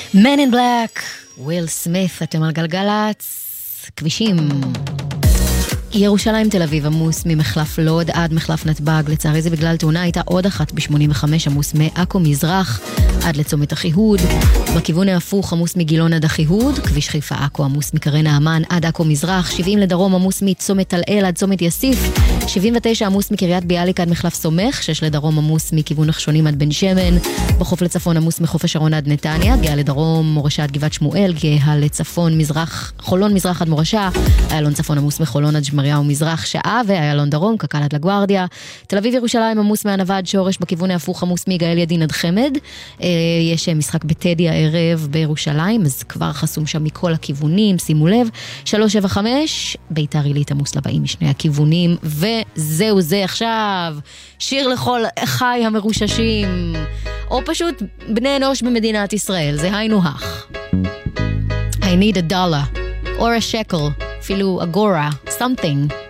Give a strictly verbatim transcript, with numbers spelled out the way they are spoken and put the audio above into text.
Man in Black, וויל סמית, אתם על גלגלץ, כבישים. ירושלים תל אביב עמוס ממחלף לוד עד מחלף נתב"ג, לצערי זה בגלל תאונה, הייתה עוד אחת ב-שמונים וחמש עמוס מעכו מזרח עד לצומת אחיהוד, בכיוון ההפוך עמוס מגילון עד אחיהוד, כביש חיפה עכו עמוס מקרן האמן עד עכו מזרח, שבעים לדרום עמוס מצומת תל-אל עד צומת יסיף, שבעים ותשע עמוס מקריית ביאליק עד מחלף סומך, שש לדרום עמוס מכיוון נחשונים עד בן שמן, בחוף לצפון עמוס מחוף השרון עד נתניה, גאה לדרום מורשה עד גבעת שמואל, גאה לצפון מזרח, חולון מזרח עד מורשה, איילון צפון עמוס מחולון עד שמריהו מזרח שעה, ואיילון דרום קק"ל עד לגוארדיה, תל אביב ירושלים עמוס מהענבה עד שורש, בכיוון ההפוך עמוס מגאל ידין עד חמד, יש משחק בטדי הערב בירושלים, אז כבר חסום שם מכל הכיוונים, שימו לב, שלוש שבע חמש, ביתר עילית עמוס לבאים משני הכיוונים, וזהו זה עכשיו, שיר לכל אחי המרוששים, או פשוט בני אנוש במדינת ישראל, זה היינו הך. I need a dollar, or a shekel, אפילו אגורה, something.